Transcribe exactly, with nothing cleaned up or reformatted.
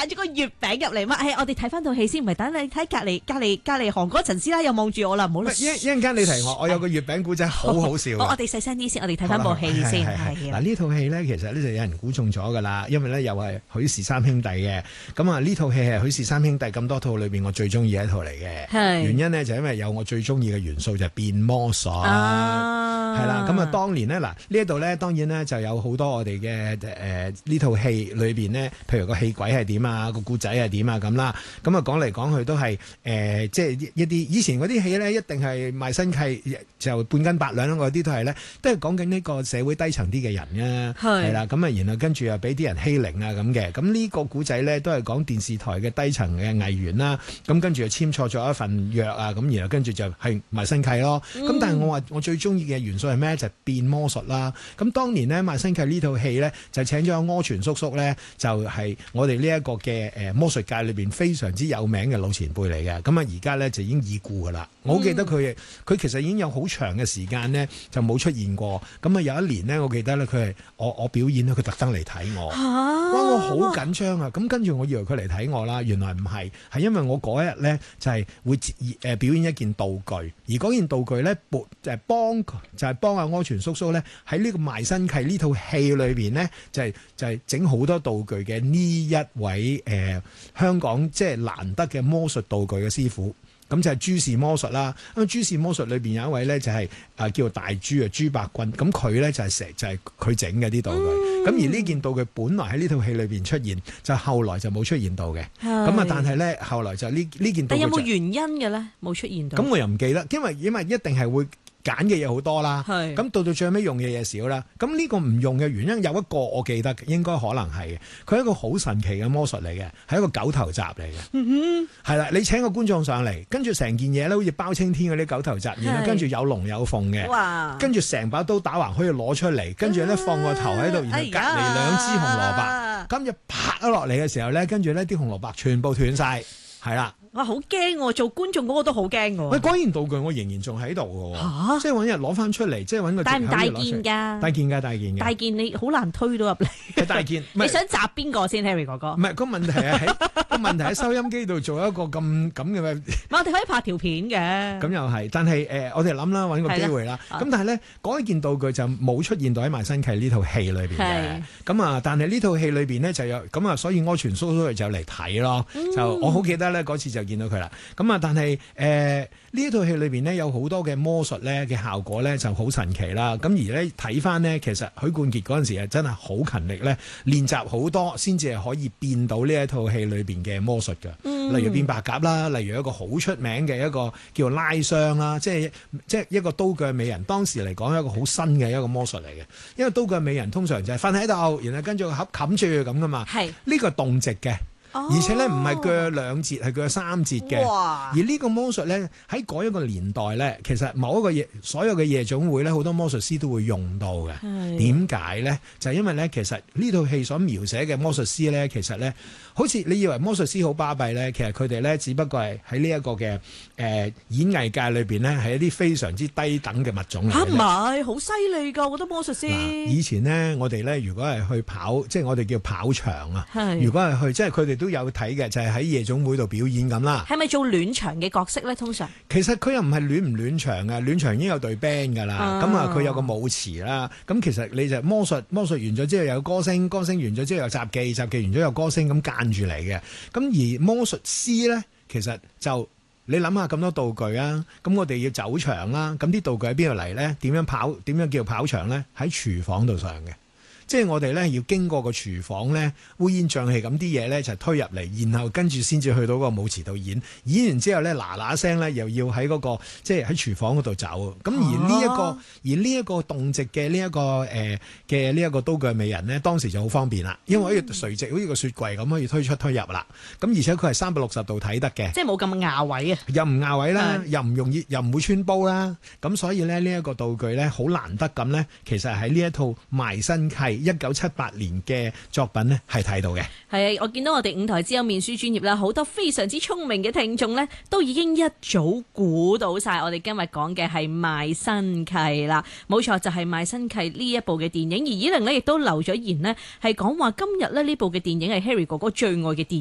揀咗個月餅入嚟嘛。誒，我哋睇翻套戲先，唔係等你睇隔離隔離隔離韓國陳師奶又望住我啦，唔好。 一一陣間你提我，我有個月餅故仔好好笑。 我哋細聲啲先，我哋睇翻部戲先。 嗱，呢套戲咧，其實呢就有人估中咗噶啦，因為咧又係許氏三兄弟嘅。咁啊，呢套戲係許氏三兄弟咁多套裏邊我最中意嘅一套嚟嘅。係原因呢，就因為有我最中意嘅元素就係變魔術。係啦，咁啊，當年呢，嗱呢一度咧，當然咧就有好多我哋嘅誒呢套戲裏邊呢，譬如個戲軌係點啊，個故仔係點啊咁啦。咁啊講嚟講去都係誒、呃，即係一啲以前嗰啲戲咧，一定係賣身契就半斤八兩嗰啲都係咧，都係講緊呢個社會低層啲嘅人啊，係啦。咁啊，然後跟住又俾啲人欺凌啊咁嘅。咁呢個故仔咧都係講電視台嘅低層嘅藝員啦。咁跟住又簽錯咗一份約啊，咁然後跟住就係賣身契咯。咁、嗯、但係我話我最中意嘅元素係咩？就係、變魔術啦。咁當年呢，賣身契呢套戲咧就請咗柯全叔叔咧，就係、是、我哋呢一個嘅誒魔術界裏邊非常之有名嘅老前輩嚟嘅。咁啊而家咧就已經已故噶啦。我好記得佢佢其實已經有好長嘅時間呢，就冇出現過。咁啊有一年呢，我記得咧佢係我我表演咧，佢特登嚟睇我。哇！我好緊張啊！咁跟住我以為佢嚟睇我啦，原來唔係，係因為我嗰日咧就係會誒表演一件道具，而嗰件道具咧撥就係幫就係幫阿柯全叔叔咧喺呢個賣身契呢套戲裏邊呢，就係就係整好多道具嘅呢一位誒、呃、香港即係難得嘅魔術道具嘅師傅。咁就係朱氏魔術啦。咁朱氏魔術裏邊有一位咧就係誒叫做大朱啊，朱伯君。咁佢咧就係成就係佢整嘅啲道具。咁、嗯、而呢件道具本來喺呢套戲裏邊出現，就後來就冇出現到嘅。咁啊，但係咧後來就呢呢件道具。但有冇原因嘅咧？冇出現到。咁我又唔記得，因為因為一定係會揀嘅嘢好多啦，咁到到最尾用嘅嘢少啦。咁呢個唔用嘅原因有一個我記得，應該可能係嘅。佢係一個好神奇嘅魔術嚟嘅，係一個九頭閘嚟嘅。嗯哼，係啦，你請個觀眾上嚟，跟住成件嘢咧好似包青天嗰啲九頭閘，然後跟住有龍有鳳嘅。哇！跟住成把刀打橫可以攞出嚟，跟住咧放個頭喺度，然後隔離兩支紅蘿蔔，咁就拍咗落嚟嘅時候咧，跟住咧啲紅蘿蔔全部斷晒，係啦。哇！好驚喎，做觀眾嗰個都好驚喎。喂，嗰件道具我仍然仲喺度嘅喎，即係揾日攞翻出嚟，即係揾個大唔大件㗎？大件㗎，大件嘅。大件你好難推到入嚟。係大件。你想集邊個先 ，Harry 哥哥？唔係個問題係喺個問題喺收音機度做一個咁咁嘅。我哋可以拍條片嘅。咁又係，但係誒、呃，我哋諗啦，揾個機會啦。咁但係咧，嗰一件道具就冇出現到喺賣身契呢套戲裏邊嘅。咁啊，但係呢套戲裏邊咧就有咁啊，所以柯全叔叔就嚟睇咯。就、嗯、我好記得咧，嗰次就見到佢啦，咁啊，但係誒呢一套戲裏邊呢，有好多嘅魔術咧嘅效果咧就好神奇啦。咁而咧睇翻呢，其實許冠傑嗰陣時係真係好勤力咧，練習好多先至係可以變到呢一套戲裏邊嘅魔術㗎、嗯。例如變白鴿啦，例如一個好出名嘅一個叫拉雙啦，即係即係一個刀鋸美人。當時嚟講一個好新嘅一個魔術嚟嘅，因為刀鋸美人通常就係瞓喺度，然後跟住個盒冚住咁噶嘛。係呢、呢個動直嘅。而且咧唔係鋸兩節，係鋸三節嘅。而呢個魔術咧喺嗰一個年代咧，其實某一個夜所有嘅夜總會咧，好多魔術師都會用到嘅。點解咧？就係因為咧，其實呢套戲所描寫嘅魔術師咧，其實咧，好似你以為魔術師好巴閉咧，其實佢哋咧只不過係喺呢一個嘅誒、呃、演藝界裏邊咧，係一啲非常之低等嘅物種嚟嘅。嚇唔係，好犀利㗎！我覺得魔術師。以前咧，我哋咧如果係去跑，即係我哋叫跑場啊。如果係去，即係佢哋都有睇嘅，就係、是、喺夜總會度表演咁啦。係咪做暖場嘅角色咧？通常其實佢又唔係暖唔暖場嘅，暖場已經有隊 band 㗎啦。咁啊，佢有個舞池啦。咁其實你就魔術，魔術完咗之後有歌星，歌星完咗之後有雜技，雜技完咗有歌星咁間住嚟嘅。咁而魔術師咧，其實就你諗下咁多道具啊，咁我哋要走場啦，咁啲道具喺邊度嚟咧？點樣跑？點樣叫跑場咧？喺廚房度上嘅。即係我哋咧要經過個廚房咧，烏煙瘴氣咁啲嘢咧就推入嚟，然後跟住先至去到個舞池度演。演完之後咧嗱嗱聲咧又要喺嗰、嗰個即係喺廚房嗰度走。咁而呢、這、一個、啊、而呢一個動直嘅呢一個誒嘅呢一個刀具美人咧，當時就好方便啦，因為可以垂直好似個雪櫃咁可以推出推入啦。咁而且佢係三百六十度睇得嘅，即係冇咁壓位啊，又唔壓位啦，又唔容易又唔會穿煲啦。咁所以咧呢一個道具咧好難得咁咧，其實喺呢一套賣身契一九七八年嘅作品呢，係睇到嘅。係啊，我見到我哋五台之友面書專頁啦，好多非常之聰明嘅聽眾呢，都已經一早估到晒我哋今日講嘅係賣身契啦。冇錯，就係賣身契呢一部嘅電影。而以玲呢亦都留咗言呢，係講話今日呢呢部嘅電影係 Harry 哥哥最愛嘅電影。